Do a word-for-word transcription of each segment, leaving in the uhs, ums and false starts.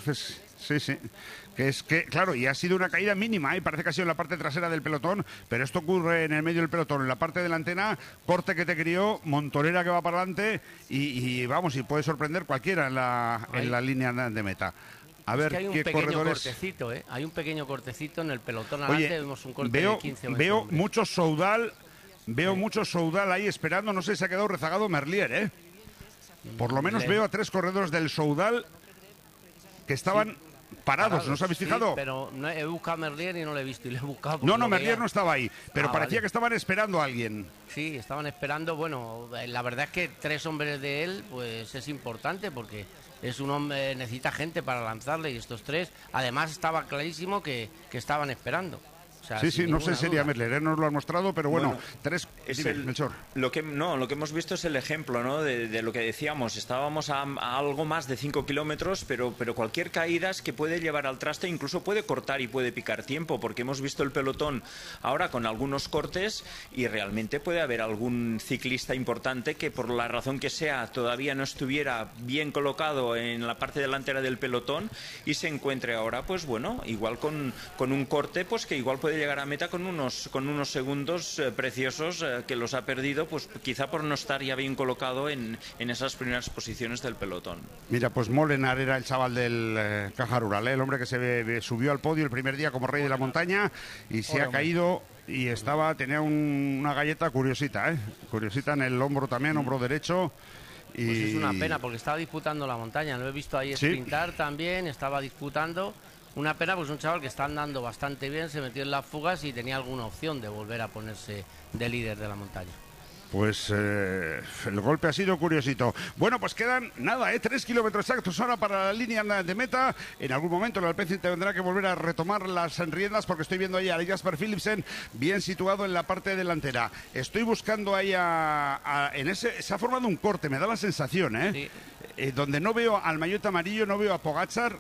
Entonces, sí, sí. Que es que, claro, y ha sido una caída mínima, ¿eh? Parece que ha sido en la parte trasera del pelotón, pero esto ocurre en el medio del pelotón, en la parte delantera, corte que te crió, montonera que va para adelante y, y vamos, y puede sorprender cualquiera en la, en la línea de meta. A es ver que hay un qué pequeño corredores... cortecito, ¿eh? Hay un pequeño cortecito en el pelotón Oye, adelante, vemos un corte veo, de quince o veo hombres. mucho Soudal, veo ¿Eh? mucho Soudal ahí esperando, no sé si se ha quedado rezagado Merlier, ¿eh? Por lo menos Le... veo a tres corredores del Soudal que estaban... Sí. Parados, parados, ¿no os habéis fijado? Sí, pero no, he buscado a Merlier y no lo he visto, y le he buscado. No, no, Merlier no estaba ahí, pero ah, parecía vale. que estaban esperando a alguien. Sí, estaban esperando, bueno, la verdad es que tres hombres de él, pues es importante, porque es un hombre, necesita gente para lanzarle, y estos tres, además estaba clarísimo que, que estaban esperando. O sea, sí, sí, no sé si sería Merlier, ¿eh? Nos lo han mostrado, pero bueno, bueno tres... Es Dime, el, Melchor. Lo que, no, lo que hemos visto es el ejemplo, ¿no? de, de lo que decíamos, estábamos a, a algo más de cinco kilómetros, pero, pero cualquier caída es que puede llevar al traste, incluso puede cortar y puede picar tiempo, porque hemos visto el pelotón ahora con algunos cortes y realmente puede haber algún ciclista importante que por la razón que sea todavía no estuviera bien colocado en la parte delantera del pelotón y se encuentre ahora, pues bueno, igual con, con un corte, pues que igual puede llegar a meta con unos con unos segundos eh, preciosos eh, que los ha perdido, pues quizá por no estar ya bien colocado en, en esas primeras posiciones del pelotón. Mira, pues Molenaar era el chaval del eh, Caja Rural, ¿eh? El hombre que se ve, subió al podio el primer día como rey de la montaña y se Hola, ha caído y estaba tenía un, una galleta curiosita, ¿eh? Curiosita en el hombro también, hombro derecho. Y... Pues es una pena porque estaba disputando la montaña, lo he visto ahí ¿Sí? sprintar también, estaba disputando. Una pena, pues un chaval que está andando bastante bien, se metió en las fugas y tenía alguna opción de volver a ponerse de líder de la montaña. Pues eh, el golpe ha sido curiosito. Bueno, pues quedan nada, ¿eh? Tres kilómetros exactos ahora para la línea de meta. En algún momento el Alpecin tendrá que volver a retomar las riendas porque estoy viendo ahí a Jasper Philipsen bien situado en la parte delantera. Estoy buscando ahí a, a en ese se ha formado un corte, me da la sensación, ¿eh? Sí. Eh, donde no veo al maillot amarillo, no veo a Pogačar.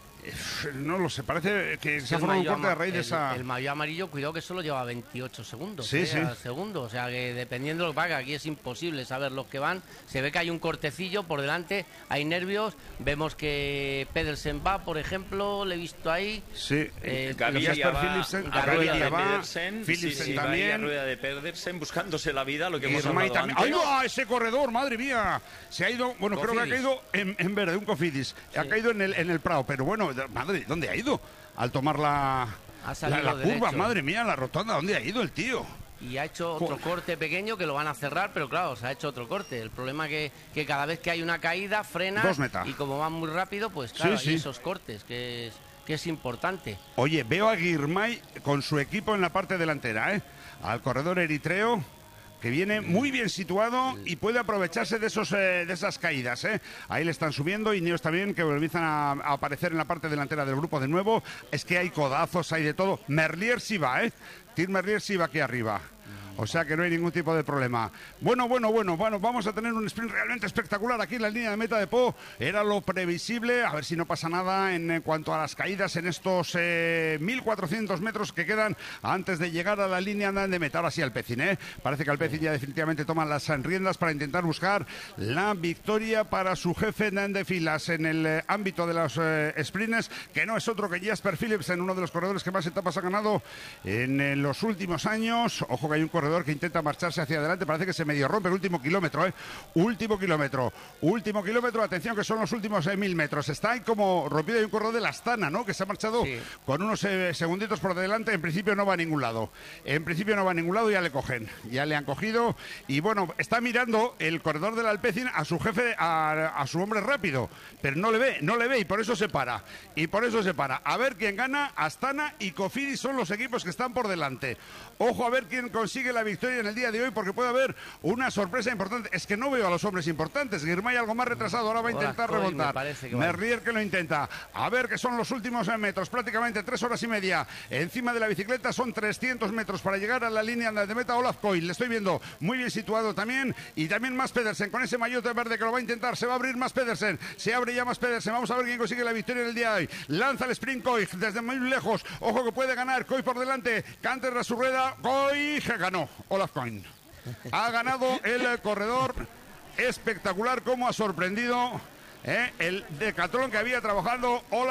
No lo sé, parece que se ha formado un corte a raíz de esa... El maillot amarillo, cuidado que solo lleva veintiocho segundos. Sí, eh, sí. Al segundo, o sea que dependiendo de lo que paga, aquí es imposible saber los que van. Se ve que hay un cortecillo por delante, hay nervios. Vemos que Pedersen va, por ejemplo, le he visto ahí. Sí, eh, Gaviria ya va, Philipsen, a rueda de va, Pedersen, Philipsen sí, sí, también. va a rueda de Pedersen buscándose la vida, lo que hemos Irmay hablado también. antes. ¡Ay, no! ¡Ese corredor, madre mía! Se ha ido, bueno, Cofidis. Creo que ha caído en, en verde, un Cofidis. Sí. Ha caído en el, en el Prado, pero bueno, madre, ¿dónde ha ido? Al tomar la, la, la curva, madre mía, la rotonda, ¿dónde ha ido el tío? Y ha hecho otro corte pequeño que lo van a cerrar, pero claro, se ha hecho otro corte. El problema es que, que cada vez que hay una caída, frena. Dos meta. Y como van muy rápido, pues claro, sí, sí. hay esos cortes, que es, que es importante. Oye, veo a Girmay con su equipo en la parte delantera, ¿eh? Al corredor eritreo, que viene muy bien situado y puede aprovecharse de esos eh, de esas caídas, ¿eh? Ahí le están subiendo, y Ineos también, que empiezan a, a aparecer en la parte delantera del grupo de nuevo. Es que hay codazos, hay de todo. Merlier sí va, ¿eh? Tim Merlier sí va aquí arriba. O sea que no hay ningún tipo de problema. Bueno, bueno, bueno, bueno, vamos a tener un sprint realmente espectacular aquí en la línea de meta de Po. Era lo previsible, a ver si no pasa nada en, en cuanto a las caídas en estos eh, mil cuatrocientos metros que quedan antes de llegar a la línea de meta. Ahora sí Alpecin, ¿eh? Parece que Alpecin ya definitivamente toma las riendas para intentar buscar la victoria para su jefe de filas en el eh, ámbito de los eh, sprints, que no es otro que Jasper Philipsen, uno de los corredores que más etapas ha ganado en eh, los últimos años. Ojo que hay un corredor que intenta marcharse hacia adelante, parece que se medio rompe el último kilómetro, ¿eh? Último kilómetro, último kilómetro, atención que son los últimos eh, mil metros. Está ahí como rompido, hay un corredor de la Astana, ¿no? Que se ha marchado sí. con unos eh, segunditos por delante, en principio no va a ningún lado, en principio no va a ningún lado, ya le cogen, ya le han cogido, y bueno, está mirando el corredor del Alpecin a su jefe, a, a su hombre rápido, pero no le ve, no le ve, y por eso se para, y por eso se para, a ver quién gana. Astana y Cofidis son los equipos que están por delante. Ojo a ver quién consigue la victoria en el día de hoy, porque puede haber una sorpresa importante. Es que no veo a los hombres importantes. Girmay algo más retrasado, ahora va a intentar Hola, remontar. Que Merlier vale. que lo intenta. A ver, que son los últimos metros, prácticamente tres horas y media. Encima de la bicicleta son trescientos metros para llegar a la línea de meta. Olaf Koil, le estoy viendo muy bien situado también. Y también más Pedersen, con ese maillot verde que lo va a intentar. Se va a abrir más Pedersen. Se abre ya más Pedersen. Vamos a ver quién consigue la victoria en el día de hoy. Lanza el sprint Koil desde muy lejos. Ojo que puede ganar. Koil por delante. Canter a su rueda. Koil ganó. Olaf Koil. Ha ganado el corredor. Espectacular cómo ha sorprendido, ¿eh? El decatlón que había trabajando Olaf